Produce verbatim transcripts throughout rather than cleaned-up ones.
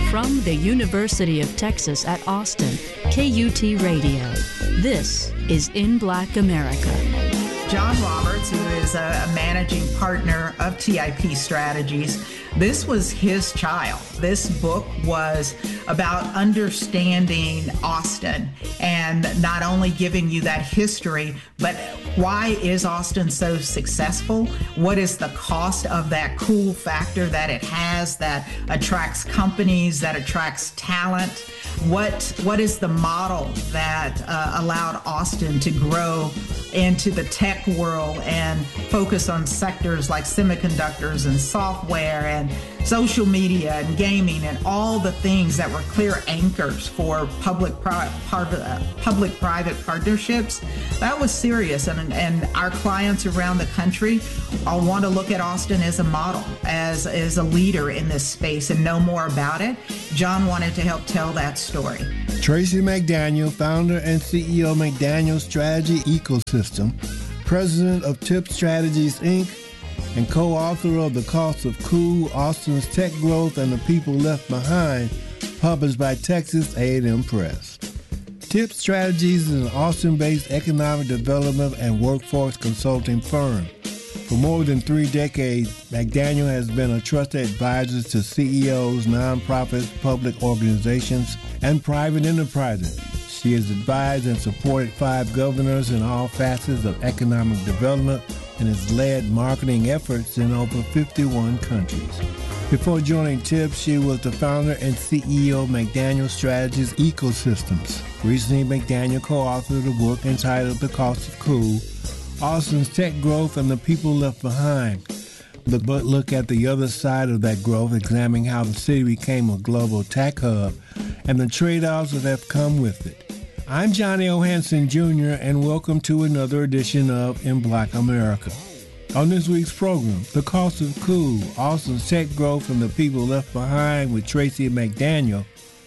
From the University of Texas at Austin, K U T Radio. This is In Black America. John Roberts, who is a managing partner of T I P Strategies, this was his child. This book was about understanding Austin and not only giving you that history, but why is Austin so successful? What is the cost of that cool factor that it has that attracts companies, that attracts talent? What what is the model that uh, allowed Austin to grow into the tech world and focus on sectors like semiconductors and software and social media and gaming and all the things that were clear anchors for public pri- par- uh, public-private partnerships? That was serious, and, and our clients around the country all want to look at Austin as a model, as, as a leader in this space and know more about it. John wanted to help tell that story. Tracy McDaniel, founder and C E O of McDaniel Strategy Ecosystem, president of Tip Strategies, Incorporated, and co-author of The Cost of Cool, Austin's Tech Growth and the People Left Behind, published by Texas A and M Press. Tip Strategies is an Austin-based economic development and workforce consulting firm. For more than three decades, McDaniel has been a trusted advisor to C E Os, nonprofits, public organizations, and private enterprises. She has advised and supported five governors in all facets of economic development and has led marketing efforts in over fifty-one countries. Before joining Tip, she was the founder and C E O of McDaniel Strategies Ecosystems. Recently, McDaniel co-authored a book entitled The Cost of Cool, Austin's Tech Growth and the People Left Behind. The book look at the other side of that growth, examining how the city became a global tech hub and the trade-offs that have come with it. I'm Johnny O. Hansen, Junior, and welcome to another edition of In Black America. On this week's program, The Cost of Cool, Austin's Tech Growth and the People Left Behind with Tracy McDaniel,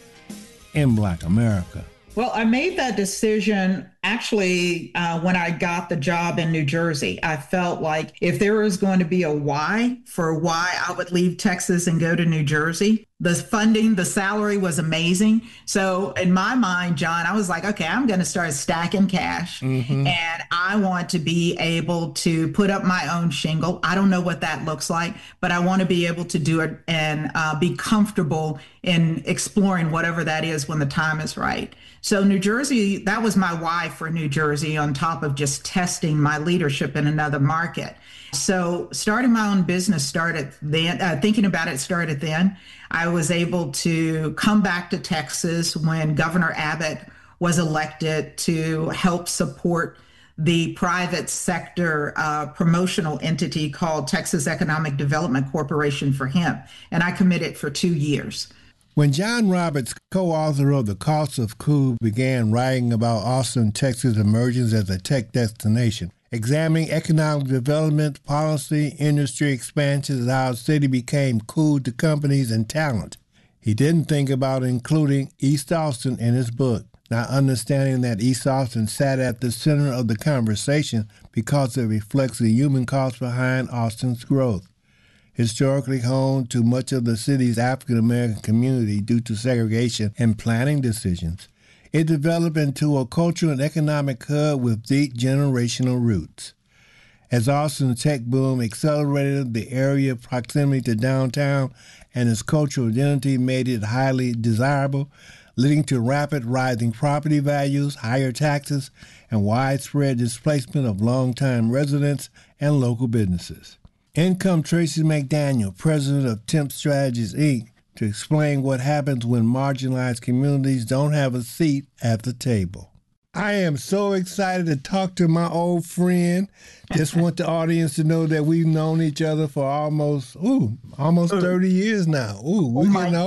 In Black America. Well, I made that decision actually uh, when I got the job in New Jersey. I felt like if there was going to be a why for why I would leave Texas and go to New Jersey, the funding, the salary was amazing. So in my mind, John, I was like, okay, I'm going to start stacking cash mm-hmm. and I want to be able to put up my own shingle. I don't know what that looks like, but I want to be able to do it and uh, be comfortable in exploring whatever that is when the time is right. So New Jersey, that was my why for New Jersey, on top of just testing my leadership in another market. So starting my own business started then, uh, thinking about it started then. I was able to come back to Texas when Governor Abbott was elected to help support the private sector uh, promotional entity called Texas Economic Development Corporation for him. And I committed for two years. When John Roberts, co-author of The Cost of Cool, began writing about Austin, Texas' emergence as a tech destination, examining economic development, policy, industry expansion, and how the city became cool to companies and talent, he didn't think about including East Austin in his book, not understanding that East Austin sat at the center of the conversation because it reflects the human cost behind Austin's growth. Historically home to much of the city's African-American community due to segregation and planning decisions, it developed into a cultural and economic hub with deep generational roots. As Austin's tech boom accelerated, the area proximity to downtown and its cultural identity made it highly desirable, leading to rapid rising property values, higher taxes, and widespread displacement of longtime residents and local businesses. In comes Tracy McDaniel, president of Tip Strategies, Incorporated, to explain what happens when marginalized communities don't have a seat at the table. I am so excited to talk to my old friend. Just want the audience to know that we've known each other for almost, ooh, almost thirty years now. Ooh, we're oh getting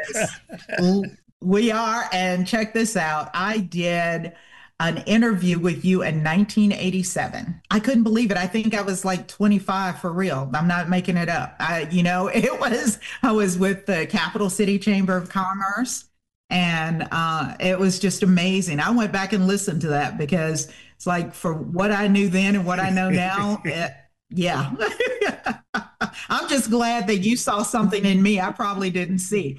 old. Goodness. We are, and check this out. I did an interview with you in nineteen eighty-seven. I couldn't believe it. I think I was like twenty-five for real. I'm not making it up. I, you know, it was, I was with the Capital City Chamber of Commerce, and uh, it was just amazing. I went back and listened to that because it's like, for what I knew then and what I know now, it, yeah. I'm just glad that you saw something in me I probably didn't see.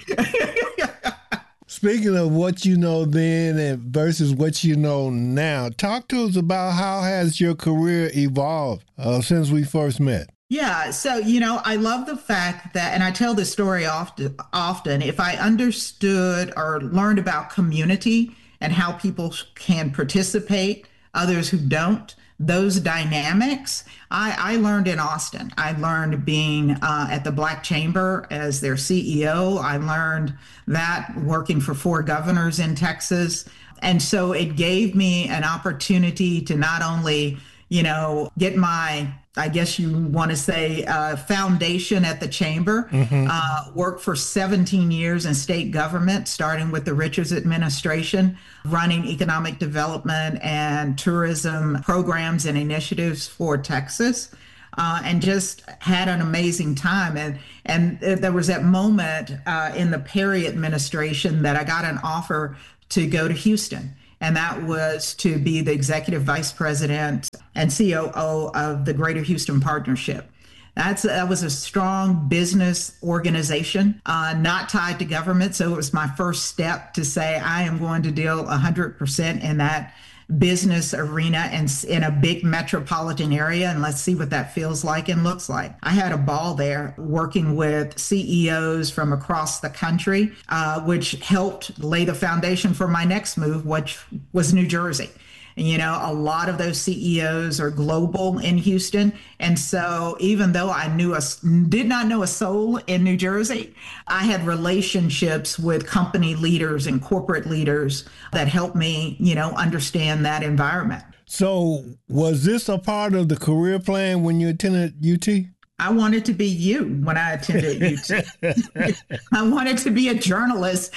Speaking of what you know then and versus what you know now, talk to us about how has your career evolved uh, since we first met? Yeah, so, you know, I love the fact that, and I tell this story often, often, if I understood or learned about community and how people can participate, others who don't, those dynamics, I, I learned in Austin. I learned being uh, at the Black Chamber as their C E O. I learned that working for four governors in Texas. And so it gave me an opportunity to not only, you know, get my, I guess you want to say, uh, foundation at the chamber, mm-hmm. uh, worked for seventeen years in state government, starting with the Richards administration, running economic development and tourism programs and initiatives for Texas, uh, and just had an amazing time. And, and there was that moment uh, in the Perry administration that I got an offer to go to Houston. And that was to be the executive vice president and C O O of the Greater Houston Partnership. That's that was a strong business organization, uh, not tied to government. So it was my first step to say I am going to deal one hundred percent in that business arena and in a big metropolitan area, and let's see what that feels like and looks like. I had a ball there working with C E Os from across the country, uh, which helped lay the foundation for my next move, which was New Jersey. And, you know, a lot of those C E Os are global in Houston. And so even though I knew a, did not know a soul in New Jersey, I had relationships with company leaders and corporate leaders that helped me, you know, understand that environment. So was this a part of the career plan when you attended U T? I wanted to be you when I attended U T. I wanted to be a journalist,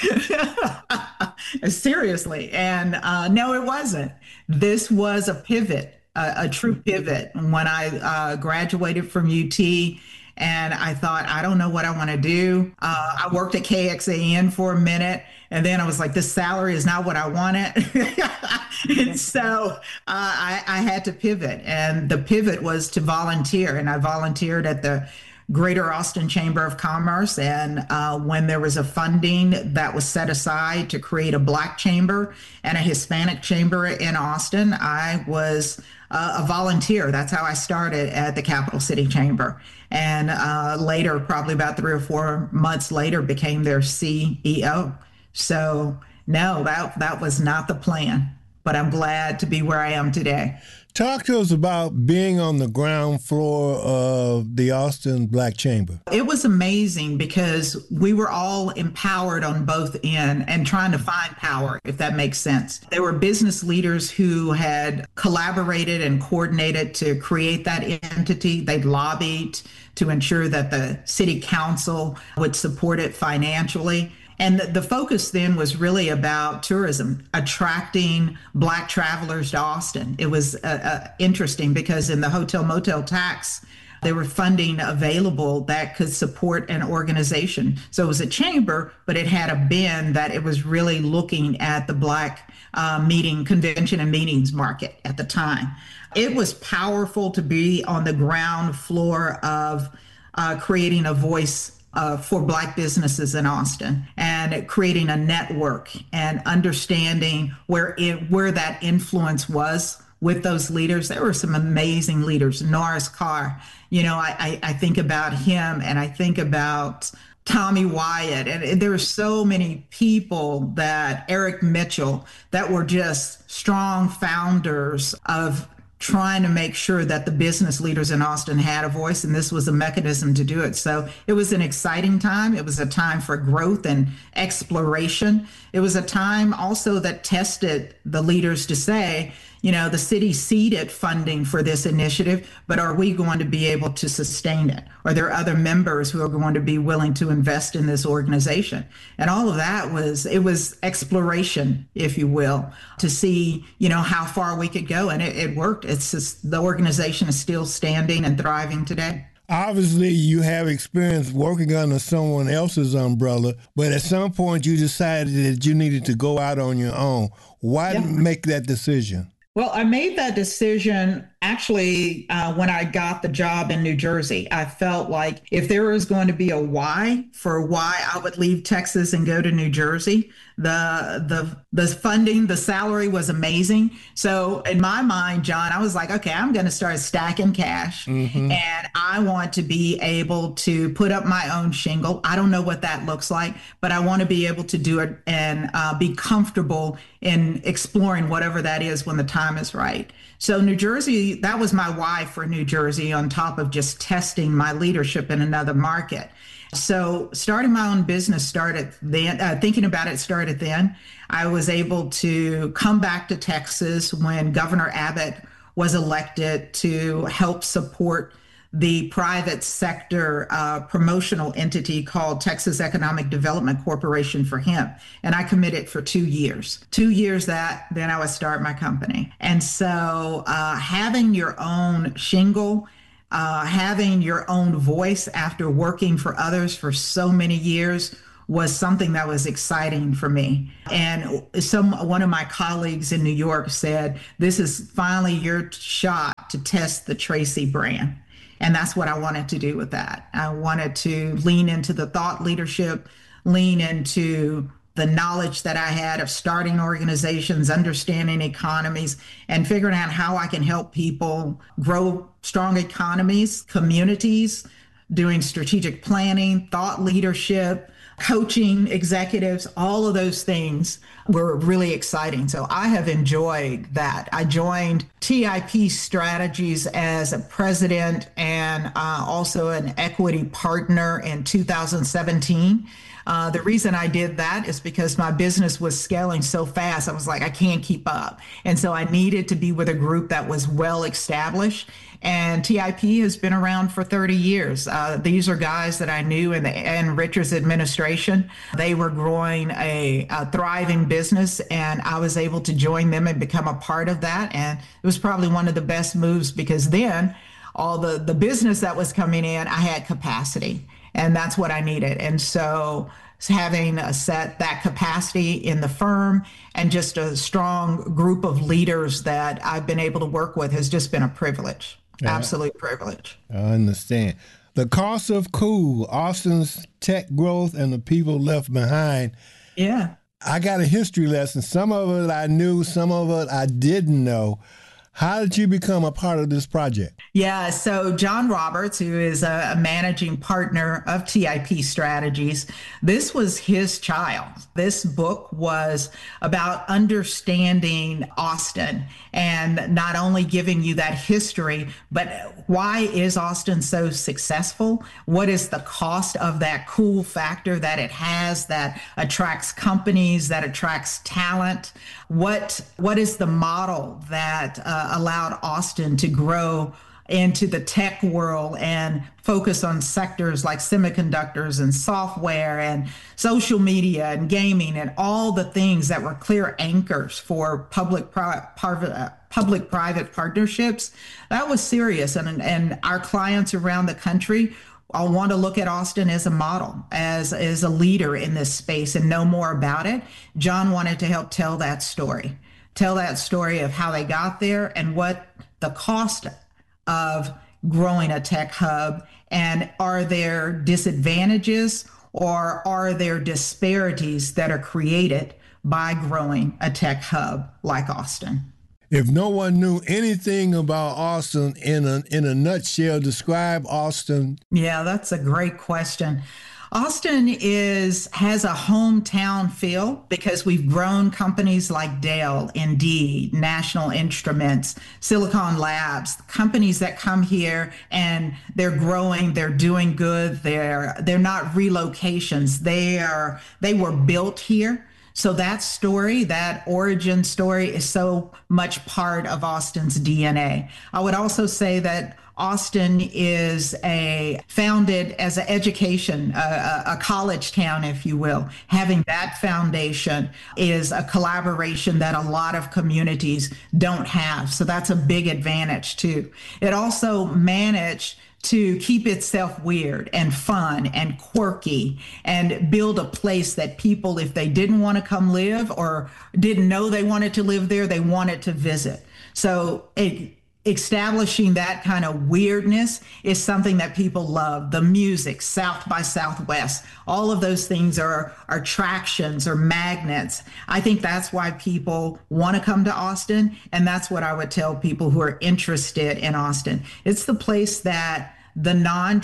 seriously. And uh, no, it wasn't. This was a pivot, a, a true pivot. When I uh, graduated from U T, and I thought, I don't know what I want to do. Uh, I worked at K X A N for a minute, and then I was like, this salary is not what I wanted. And so uh, I, I had to pivot. And the pivot was to volunteer. And I volunteered at the Greater Austin Chamber of Commerce. And uh, when there was a funding that was set aside to create a Black chamber and a Hispanic chamber in Austin, I was uh, a volunteer. That's how I started at the Capital City Chamber. And uh, later, probably about three or four months later, became their C E O. So no, that that was not the plan, but I'm glad to be where I am today. Talk to us about being on the ground floor of the Austin Black Chamber. It was amazing because we were all empowered on both ends and trying to find power, if that makes sense. There were business leaders who had collaborated and coordinated to create that entity. They'd lobbied to ensure that the city council would support it financially. And the, the focus then was really about tourism, attracting Black travelers to Austin. It was uh, uh, interesting because in the hotel motel tax, there were funding available that could support an organization. So it was a chamber, but it had a bend that it was really looking at the Black uh, meeting, convention and meetings market at the time. It was powerful to be on the ground floor of uh, creating a voice Uh, for Black businesses in Austin and creating a network and understanding where it, where that influence was with those leaders. There were some amazing leaders. Norris Carr, you know, I, I, I think about him and I think about Tommy Wyatt. And there were so many people that Eric Mitchell that were just strong founders of trying to make sure that the business leaders in Austin had a voice, and this was a mechanism to do it. So it was an exciting time. It was a time for growth and exploration. It was a time also that tested the leaders to say, you know, the city seeded funding for this initiative, but are we going to be able to sustain it? Are there other members who are going to be willing to invest in this organization? And all of that was, it was exploration, if you will, to see, you know, how far we could go. And it, it worked. It's just, the organization is still standing and thriving today. Obviously, you have experience working under someone else's umbrella, but at some point you decided that you needed to go out on your own. Why yeah. make that decision? Well, I made that decision Actually, uh, when I got the job in New Jersey, I felt like if there was going to be a why for why I would leave Texas and go to New Jersey, the the the funding, the salary was amazing. So in my mind, John, I was like, okay, I'm going to start stacking cash, mm-hmm. and I want to be able to put up my own shingle. I don't know what that looks like, but I want to be able to do it and uh, be comfortable in exploring whatever that is when the time is right. So New Jersey, that was my why for New Jersey, on top of just testing my leadership in another market. So starting my own business started then, uh, thinking about it started then. I was able to come back to Texas when Governor Abbott was elected to help support the private sector uh, promotional entity called Texas Economic Development Corporation for hemp. And I committed for two years. Two years that, then I would start my company. And so uh, having your own shingle, uh, having your own voice after working for others for so many years was something that was exciting for me. And some one of my colleagues in New York said, this is finally your shot to test the Tracy brand. And that's what I wanted to do with that. I wanted to lean into the thought leadership, lean into the knowledge that I had of starting organizations, understanding economies, and figuring out how I can help people grow strong economies, communities, doing strategic planning, thought leadership, coaching executives. All of those things were really exciting. So I have enjoyed that. I joined T I P Strategies as a president and uh, also an equity partner in two thousand seventeen. Uh, the reason I did that is because my business was scaling so fast. I was like, I can't keep up. And so I needed to be with a group that was well established. And T I P has been around for thirty years. Uh, these are guys that I knew in the Ann Richards administration. They were growing a, a thriving business, and I was able to join them and become a part of that. And it was probably one of the best moves, because then all the, the business that was coming in, I had capacity, and that's what I needed. And so having a set that capacity in the firm and just a strong group of leaders that I've been able to work with has just been a privilege. Yeah. Absolute privilege. I understand. The cost of cool, Austin's tech growth, and the people left behind. Yeah. I got a history lesson. Some of it I knew, some of it I didn't know. How did you become a part of this project? Yeah, so John Roberts, who is a managing partner of T I P Strategies, this was his child. This book was about understanding Austin and not only giving you that history, but why is Austin so successful? What is the cost of that cool factor that it has that attracts companies, that attracts talent? What what is the model that uh, allowed Austin to grow into the tech world and focus on sectors like semiconductors and software and social media and gaming and all the things that were clear anchors for public private public private partnerships? That was serious, and and our clients around the country I want to look at Austin as a model, as, as a leader in this space, and know more about it. John wanted to help tell that story, tell that story of how they got there and what the cost of growing a tech hub, and are there disadvantages or are there disparities that are created by growing a tech hub like Austin? If no one knew anything about Austin, in a, in a nutshell, describe Austin. Yeah, that's a great question. Austin is has a hometown feel because we've grown companies like Dell, Indeed, National Instruments, Silicon Labs, companies that come here and they're growing, they're doing good, they're they're not relocations. They are they were built here. So that story, that origin story, is so much part of Austin's D N A. I would also say that Austin is a founded as an education, a, a college town, if you will. Having that foundation is a collaboration that a lot of communities don't have. So that's a big advantage too. It also managed to keep itself weird and fun and quirky and build a place that people, if they didn't want to come live or didn't know they wanted to live there, they wanted to visit. So it establishing that kind of weirdness is something that people love. The music, South by Southwest, all of those things are, are attractions or magnets. I think that's why people want to come to Austin. And that's what I would tell people who are interested in Austin. It's the place that the non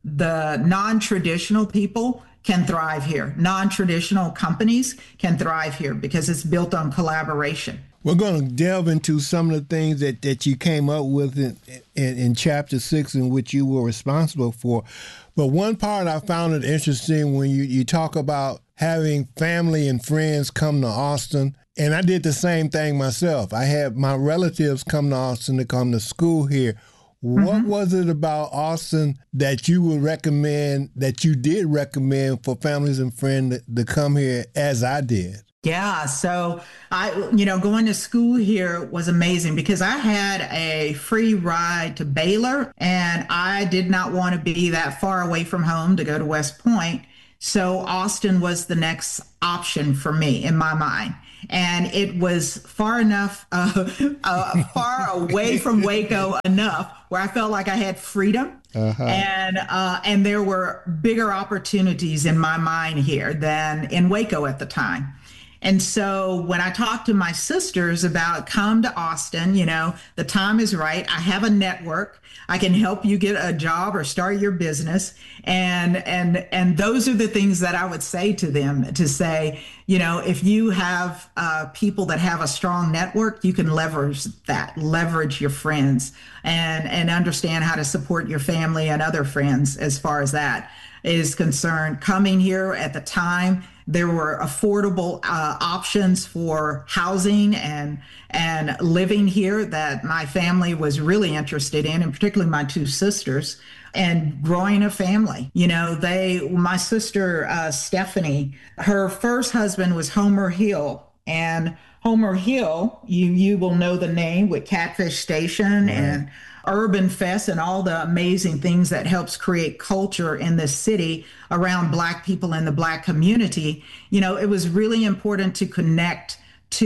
the non-traditional people can thrive here. Non-traditional companies can thrive here because it's built on collaboration. We're going to delve into some of the things that, that you came up with in, in, in chapter six, in which you were responsible for. But one part I found it interesting when you, you talk about having family and friends come to Austin. And I did the same thing myself. I had my relatives come to Austin to come to school here. What mm-hmm. was it about Austin that you would recommend, that you did recommend for families and friends to, to come here as I did? Yeah. So I, you know, going to school here was amazing because I had a free ride to Baylor and I did not want to be that far away from home to go to West Point. So Austin was the next option for me in my mind. And it was far enough, uh, uh, far away from Waco enough where I felt like I had freedom. Uh-huh. And uh, and there were bigger opportunities in my mind here than in Waco at the time. And so when I talked to my sisters about come to Austin, you know, the time is right. I have a network. I can help you get a job or start your business. And and and those are the things that I would say to them, to say, you know, if you have uh, people that have a strong network, you can leverage that, leverage your friends and, and understand how to support your family and other friends as far as that is concerned. Coming here at the time, there were affordable uh, options for housing and and living here that my family was really interested in, and particularly my two sisters, and growing a family. You know, they, my sister, uh, Stephanie, her first husband was Homer Hill, and Homer Hill, you, you will know the name with Catfish Station, right, and Urban Fest and all the amazing things that helps create culture in this city around Black people in the Black community. You know, it was really important to connect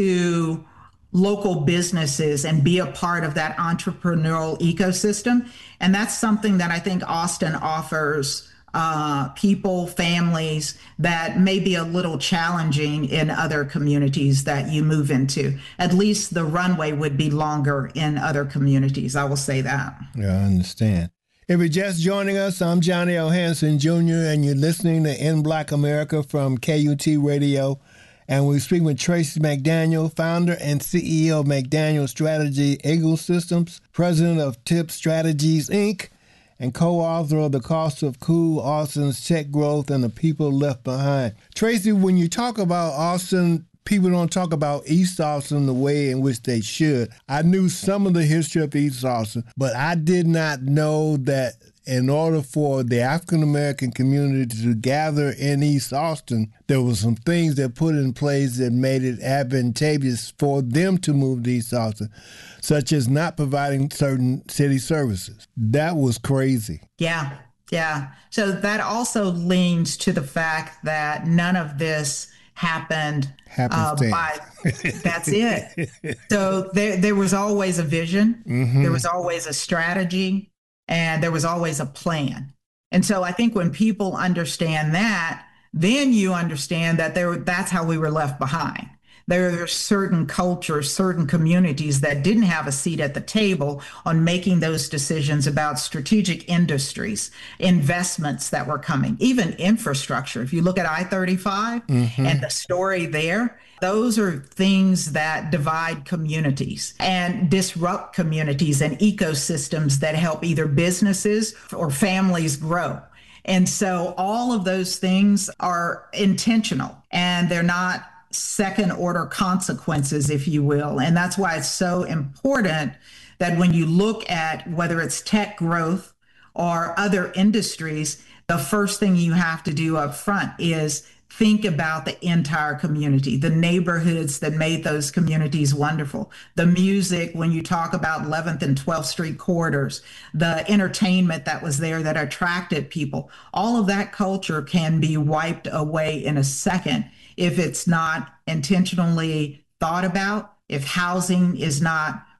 to local businesses and be a part of that entrepreneurial ecosystem. And that's something that I think Austin offers uh, people, families that may be a little challenging in other communities that you move into. At least the runway would be longer in other communities. I will say that. Yeah, I understand. If you're just joining us, I'm Johnny L. Hanson Junior, and you're listening to In Black America from K U T Radio. And we're speaking with Tracy McDaniel, founder and C E O of McDaniel Strategy Ecosystems, president of Tip Strategies, Incorporated, and co-author of The Cost of Cool, Austin's Tech Growth and the People Left Behind. Tracy, when you talk about Austin, people don't talk about East Austin the way in which they should. I knew some of the history of East Austin, but I did not know that in order for the African-American community to gather in East Austin, there were some things that put in place that made it advantageous for them to move to East Austin, such as not providing certain city services. That was crazy. Yeah, yeah. So that also leans to the fact that none of this happened uh, by, that's it. So there, there was always a vision. Mm-hmm. There was always a strategy. And there was always a plan. And so I think when people understand that, then you understand that there, that's how we were left behind. There are certain cultures, certain communities that didn't have a seat at the table on making those decisions about strategic industries, investments that were coming, even infrastructure. If you look at I thirty-five mm-hmm. and the story there, those are things that divide communities and disrupt communities and ecosystems that help either businesses or families grow. And so all of those things are intentional and they're not second order consequences, if you will. And that's why it's so important that when you look at whether it's tech growth or other industries, the first thing you have to do up front is think about the entire community, the neighborhoods that made those communities wonderful, the music when you talk about eleventh and twelfth Street corridors, the entertainment that was there that attracted people. All of that culture can be wiped away in a second if it's not intentionally thought about, if housing is not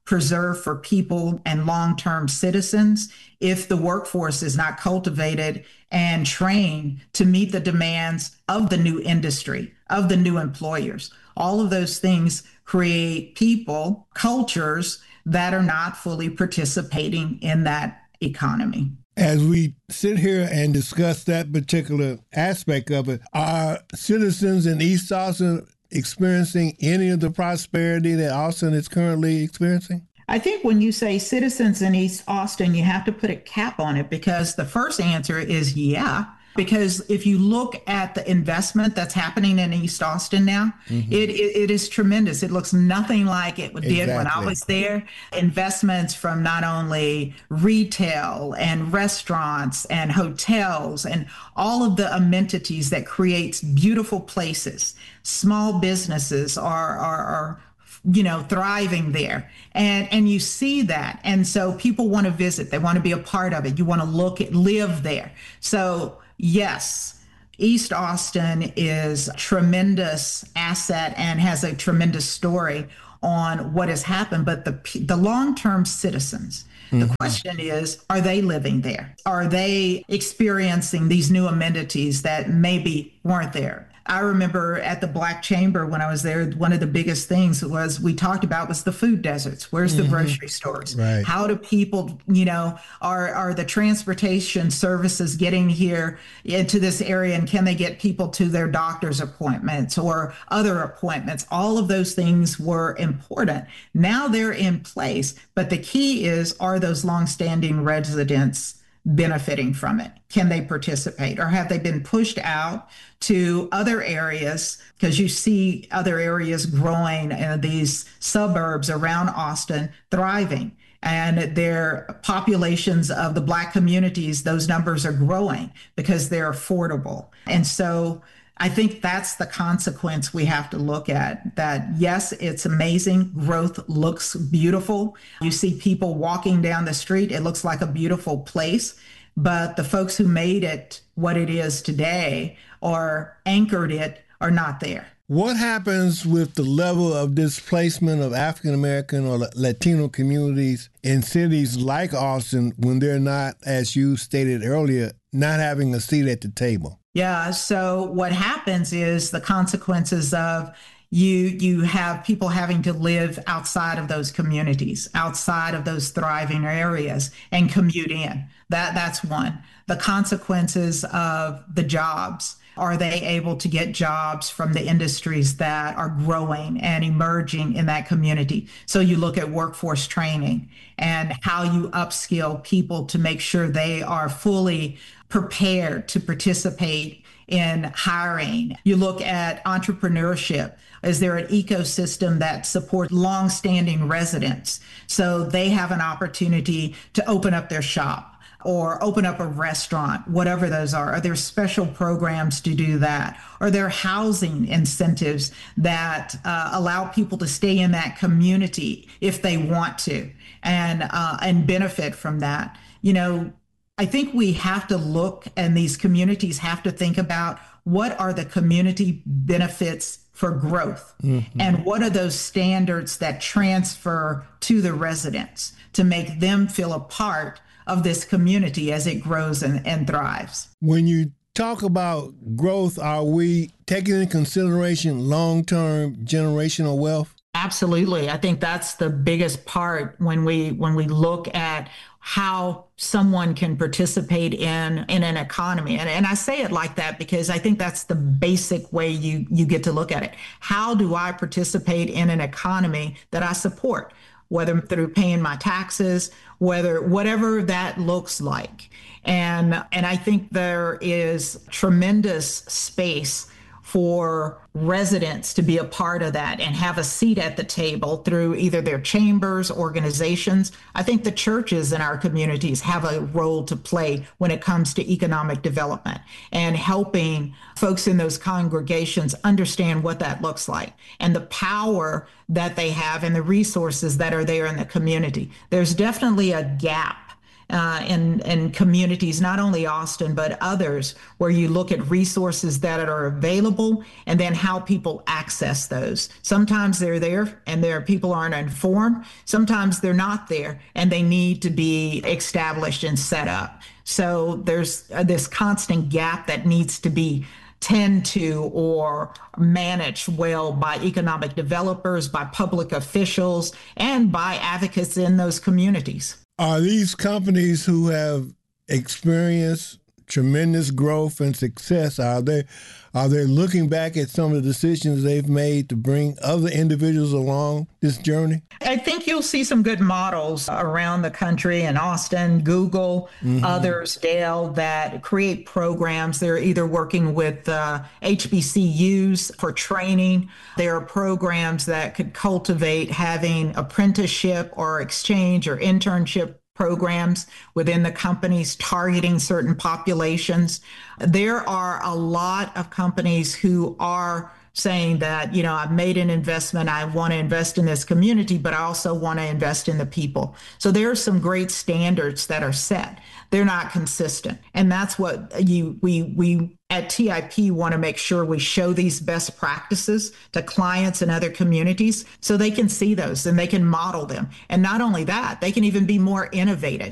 preserved for people and long-term citizens if the workforce is not cultivated and trained to meet the demands of the new industry, of the new employers. All of those things create people, cultures that are not fully participating in that economy. As we sit here and discuss that particular aspect of it, are citizens in East Austin experiencing any of the prosperity that Austin is currently experiencing? I think when you say citizens in East Austin, you have to put a cap on it, because the first answer is yeah. Because if you look at the investment that's happening in East Austin now, mm-hmm. it, it it is tremendous. It looks nothing like it did exactly. when I was there. Investments from not only retail and restaurants and hotels and all of the amenities that creates beautiful places. Small businesses are are, are you know, thriving there. And and you see that. And so people want to visit. They want to be a part of it. You want to look at, live there. So yes, East Austin is a tremendous asset and has a tremendous story on what has happened. But the the long-term citizens, mm-hmm. the question is, are they living there? Are they experiencing these new amenities that maybe weren't there? I remember at the Black Chamber when I was there, one of the biggest things was we talked about was the food deserts. Where's the mm-hmm. grocery stores? Right. How do people, you know, are are the transportation services getting here into this area, and can they get people to their doctor's appointments or other appointments? All of those things were important. Now they're in place, but the key is, are those longstanding residents benefiting from it? Can they participate, or have they been pushed out to other areas? Because you see other areas growing, and these suburbs around Austin thriving, and their populations of the Black communities, those numbers are growing because they're affordable. And so I think that's the consequence we have to look at, that yes, it's amazing. Growth looks beautiful. You see people walking down the street. It looks like a beautiful place. But the folks who made it what it is today or anchored it are not there. What happens with the level of displacement of African American or Latino communities in cities like Austin when they're not, as you stated earlier, not having a seat at the table? Yeah. So what happens is the consequences of you you have people having to live outside of those communities, outside of those thriving areas, and commute in. That that's one. The consequences of the jobs. Are they able to get jobs from the industries that are growing and emerging in that community? So you look at workforce training and how you upskill people to make sure they are fully prepared to participate in hiring. You look at entrepreneurship. Is there an ecosystem that supports longstanding residents so they have an opportunity to open up their shop or open up a restaurant, whatever those are? Are there special programs to do that? Are there housing incentives that uh, allow people to stay in that community if they want to and uh, and benefit from that? You know, I think we have to look, and these communities have to think about, what are the community benefits for growth? Mm-hmm. And what are those standards that transfer to the residents to make them feel a part of this community as it grows and, and thrives? When you talk about growth, are we taking into consideration long-term generational wealth? Absolutely. I think that's the biggest part when we when we look at how someone can participate in in an economy. And, and I say it like that because I think that's the basic way you, you get to look at it. How do I participate in an economy that I support, whether through paying my taxes, whether whatever that looks like? And and I think there is tremendous space for residents to be a part of that and have a seat at the table through either their chambers, organizations. I think the churches in our communities have a role to play when it comes to economic development and helping folks in those congregations understand what that looks like and the power that they have and the resources that are there in the community. There's definitely a gap uh, in, in communities, not only Austin, but others, where you look at resources that are available and then how people access those. Sometimes they're there and there people aren't informed. Sometimes they're not there and they need to be established and set up. So there's uh, this constant gap that needs to be tend to or managed well by economic developers, by public officials, and by advocates in those communities. Are these companies who have experienced tremendous growth and success, are they are they looking back at some of the decisions they've made to bring other individuals along this journey? I think you'll see some good models around the country in Austin, Google, mm-hmm. others, Dale, that create programs. They're either working with uh, H B C Us for training. There are programs that could cultivate having apprenticeship or exchange or internship programs within the companies targeting certain populations. There are a lot of companies who are saying that, you know, I've made an investment, I want to invest in this community, but I also want to invest in the people. So there are some great standards that are set. They're not consistent. And that's what you we we at T I P want to make sure we show these best practices to clients and other communities so they can see those and they can model them. And not only that, they can even be more innovative.